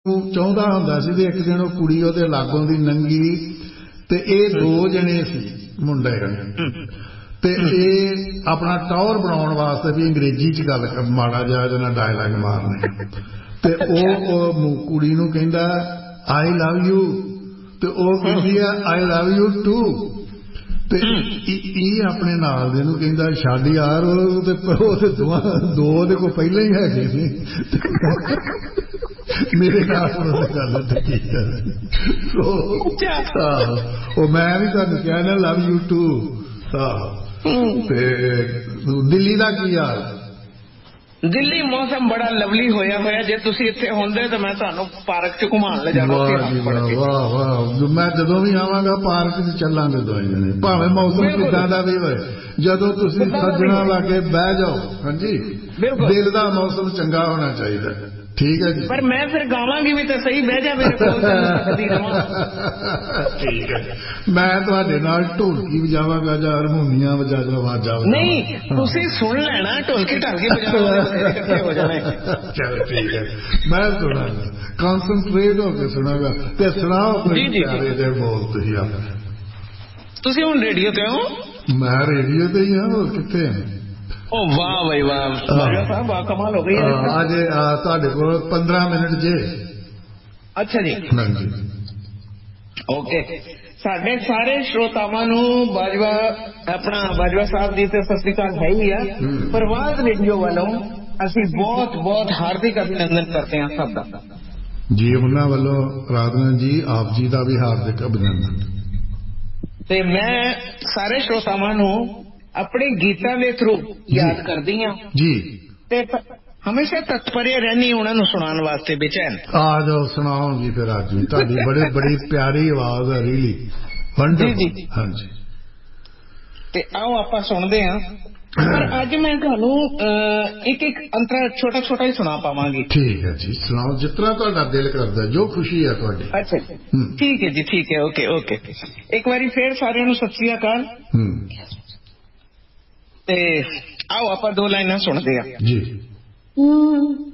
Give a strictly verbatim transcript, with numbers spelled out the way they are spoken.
ਚਾਹੁੰਦਾ ਹੁੰਦਾ ਸੀ ਤੇ ਇੱਕ ਦਿਨ ਉਹ ਕੁੜੀ ਉਹਦੇ ਲਾਗੋਂ ਦੀ ਲੰਘੀ ਤੇ ਇਹ ਦੋ ਜਣੇ ਸੀ ਮੁੰਡੇ ਤੇ ਇਹ ਆਪਣਾ ਟੌਰ ਬਣਾਉਣ ਵਾਸਤੇ ਵੀ ਅੰਗਰੇਜ਼ੀ ਚ ਗੱਲ ਮਾੜਾ ਜਿਹਾ ਇਹਦੇ ਨਾਲ ਡਾਇਲਾਗ ਮਾਰਨੇ ਤੇ ਉਹ ਕੁੜੀ ਨੂੰ ਕਹਿੰਦਾ ਆਈ ਲਵ ਯੂ ਤੇ ਉਹ ਕਹਿੰਦੀ ਆ ਆਈ ਲਵ ਯੂ ਟੂ ਤੇ ਇਹ ਆਪਣੇ ਨਾਲ ਦੇ ਨੂੰ ਕਹਿੰਦਾ ਛੱਡ ਯਾਰ ਉਹ ਤੇ ਦੋ ਉਹਦੇ ਕੋਲ ਪਹਿਲਾਂ ਹੀ ਹੈਗੇ ਸੀ ਮੇਰੇ ਨਾਲ ਗੱਲ ਉਹ ਮੈਂ ਵੀ ਤੁਹਾਨੂੰ ਕਿਹਾ ਨਾ ਲਵ ਯੂ ਟੂ ਤੇ ਦਿੱਲੀ ਦਾ ਕੀ ਹਾਲ ਦਿੱਲੀ ਮੌਸਮ ਬੜਾ ਲਵਲੀ ਹੋਇਆ ਹੋਇਆ ਜੇ ਤੁਸੀਂ ਇੱਥੇ ਹੁੰਦੇ ਤਾਂ ਮੈਂ ਤੁਹਾਨੂੰ ਪਾਰਕ ਚ ਘੁਮਾਉਣ ਲੈ ਜਾਣਾ ਵਾਹ ਵਾਹ ਮੈਂ ਜਦੋਂ ਵੀ ਆਵਾਂਗਾ ਪਾਰਕ ਚ ਚੱਲਾਂਗੇ ਦੋਵੇਂ ਜਣੇ ਭਾਵੇਂ ਮੌਸਮ ਕਿੱਦਾਂ ਦਾ ਵੀ ਹੋਏ ਜਦੋਂ ਤੁਸੀਂ ਸੱਜਣਾ ਲਾ ਕੇ ਬਹਿ ਜਾਓ ਹਾਂਜੀ ਦਿਲ ਦਾ ਮੌਸਮ ਚੰਗਾ ਹੋਣਾ ਚਾਹੀਦਾ ਠੀਕ ਹੈ ਜੀ ਪਰ ਮੈਂ ਫਿਰ ਗਾਵਾਂਗੀ ਵੀ ਤਾਂ ਸਹੀ ਬਹਿ ਜਾ ਮੇਰੇ ਕੋਲ ਸਕਦੀ ਰਵਾਂ ਠੀਕ ਹੈ ਮੈਂ ਤੁਹਾਡੇ ਨਾਲ ਢੋਲਕੀ ਵਜਾਵਾਂਗਾ ਜਾਂ ਹਾਰਮੋਨੀਆ ਵਜਾ ਜਾ ਆਵਾਜ਼ਾਂ ਨਹੀਂ ਤੁਸੀਂ ਸੁਣ ਲੈਣਾ ਢੋਲਕੀ ਢਾਲਕੀ ਵਜਾਵਾਂਗੇ ਇਕੱਠੇ ਹੋ ਜਾਣਾ ਚਲੋ ਠੀਕ ਹੈ ਮੈਂ ਸੁਣਾਂਗਾ ਕਨਸੈਂਟਰੇਟ ਹੋ ਕੇ ਸੁਣਾਂਗਾ ਤੇ ਸੁਣਾਓ ਜੀ ਜੀ ਦੇ ਬੋਲ ਤੁਸੀਂ ਆਪਣੇ ਤੁਸੀਂ ਹੁਣ ਰੇਡੀਓ ਤੇ ਹੋ ਮੈਂ ਰੇਡੀਓ ਤੇ ਹੀ ਹਾਂ ਹੋਰ ਕਿੱਥੇ ਹਾਂ ਓ ਵਾਹ ਬਈ ਵਾਹ ਬਾਜਵਾ ਸਾਹਿਬ ਵਾਹ ਕਮਾਲ ਹੋ ਗਈ ਅੱਜ ਤੁਹਾਡੇ ਕੋਲ ਪੰਦਰਾਂ ਮਿੰਟ ਜੇ ਅੱਛਾ ਜੀ ਹਾਂਜੀ ਓਕੇ ਸਾਡੇ ਸਾਰੇ ਸਰੋਤਾਵਾਂ ਨੂੰ ਬਾਜਵਾ ਆਪਣਾ ਬਾਜਵਾ ਸਾਹਿਬ ਜੀ ਤੇ ਸਤਿ ਸ੍ਰੀ ਅਕਾਲ ਹੈ ਹੀ ਆ ਪ੍ਰਵਾਜ਼ ਰੇਡੀਓ ਵੱਲੋਂ ਅਸੀਂ ਬਹੁਤ ਬਹੁਤ ਹਾਰਦਿਕ ਅਭਿਨੰਦਨ ਕਰਦੇ ਹਾਂ ਸਭ ਦਾ ਜੀ ਉਹਨਾਂ ਵੱਲੋਂ ਰਾਧਨਾ ਜੀ ਆਪ ਜੀ ਦਾ ਵੀ ਹਾਰਦਿਕ ਅਭਿਨੰਦਨ ਤੇ ਮੈਂ ਸਾਰੇ ਸਰੋਤਾਵਾਂ ਨੂੰ ਆਪਣੇ ਗੀਤਾਂ ਦੇ ਥਰੂ ਯਾਦ ਕਰਦੀ ਹਾਂ ਜੀ ਤੇ ਹਮੇਸ਼ਾ ਤਤਪਰੇ ਰਹਿਣੀ ਉਹਨਾਂ ਨੂੰ ਸੁਣਾਉਣ ਵਾਸਤੇ ਬੇਚੈਨ ਆ ਜਾਓ ਸੁਣਾਓਗੀ ਫਿਰ ਅੱਜ ਵੀ ਤੁਹਾਡੀ ਬੜੀ ਬੜੀ ਪਿਆਰੀ ਆਵਾਜ਼ ਹੈ ਰੀਲੀ ਵੰਡਰਫੁਲ ਹਾਂਜੀ ਤੇ ਆਓ ਆਪਾਂ ਸੁਣਦੇ ਹਾਂ ਪਰ ਅੱਜ ਮੈਂ ਤੁਹਾਨੂੰ ਇੱਕ ਇੱਕ ਅੰਤਰਾ ਛੋਟਾ ਛੋਟਾ ਹੀ ਸੁਣਾ ਪਾਵਾਂਗੀ ਠੀਕ ਹੈ ਜੀ ਸੁਣਾਓ ਜਿਸ ਤਰ੍ਹਾਂ ਤੁਹਾਡਾ ਦਿਲ ਕਰਦਾ ਜੋ ਖੁਸ਼ੀ ਹੈ ਤੁਹਾਡੀ ਅੱਛਾ ਠੀਕ ਹੈ ਜੀ ਠੀਕ ਹੈ ਓਕੇ ਓਕੇ ਇੱਕ ਵਾਰੀ ਫੇਰ ਸਾਰਿਆਂ ਨੂੰ ਸਤਿ ਸ੍ਰੀ ਅਕਾਲ ਤੇ ਆਓ ਆਪਾਂ ਦੋ ਲਾਈਨਾਂ ਸੁਣਦੇ ਹਾਂ ਜੀ